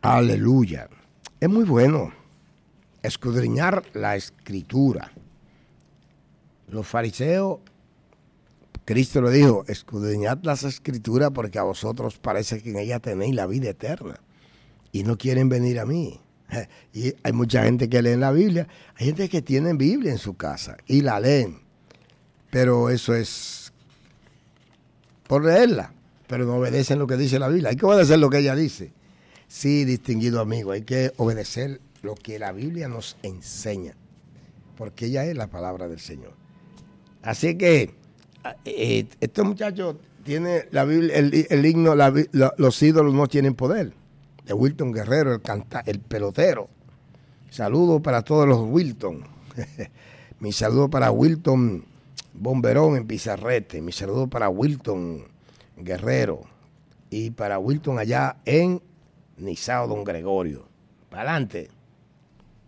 Aleluya. Es muy bueno escudriñar la escritura. Los fariseos, Cristo le dijo, escudriñad las escrituras porque a vosotros parece que en ellas tenéis la vida eterna y no quieren venir a mí. Y hay mucha gente que lee la Biblia, hay gente que tiene Biblia en su casa y la leen, pero eso es por leerla, pero no obedecen lo que dice la Biblia. Hay que obedecer lo que ella dice. Sí, distinguido amigo, hay que obedecer lo que la Biblia nos enseña, porque ella es la palabra del Señor. Así que estos muchachos tienen la Biblia, el himno, los ídolos no tienen poder, de Wilton Guerrero, el pelotero. Saludos para todos los Wilton. Mi saludo para Wilton Bomberón en Pizarrete. Mi saludo para Wilton Guerrero. Y para Wilton allá en Nizao Don Gregorio. Para adelante.